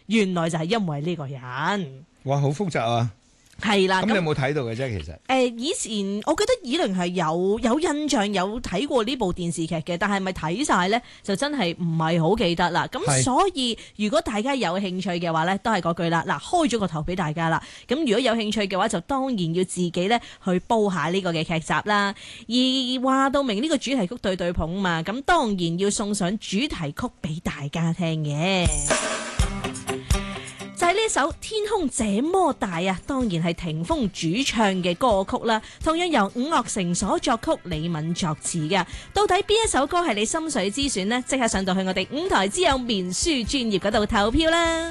原來就係因為呢個人。 哇，好複雜啊！ 係啦， 咁你有冇睇到嘅啫？其實以前我記得以玲係有印象有睇過呢部電視劇嘅，但係咪睇晒呢？就真係唔係好記得啦。咁所以如果大家有興趣嘅話呢，都係嗰句啦。嗱，開咗個頭俾大家啦。咁如果有興趣嘅話，就當然要自己呢去煲下呢個嘅劇集啦。而話到明呢個主題曲對對碰嘛，咁當然要送上主題曲俾大家聽嘅。就係呢首《天空這麼大》啊，當然係霆鋒主唱嘅歌曲啦，同樣由伍樂城所作曲，李敏作詞嘅。到底邊一首歌係你心水之選呢？即刻上到去我哋5台之友面書專頁嗰度投票啦！